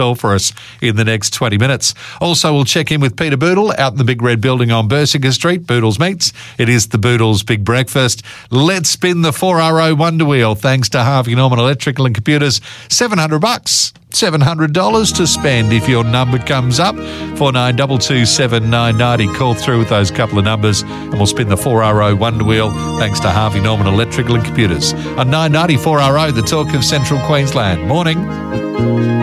for us in the next 20 minutes. Also, we'll check in with Peter Boodle out in the Big Red Building on Bersinger Street. Boodle's Meats. It is the Boodle's Big Breakfast. Let's spin the 4RO Wonder Wheel thanks to Harvey Norman Electrical and Computers. $700. $700 to spend if your number comes up. 49227990. Call through with those couple of numbers and we'll spin the 4RO Wonder Wheel thanks to Harvey Norman Electrical and Computers. On 990 4RO, the talk of Central Queensland. Morning.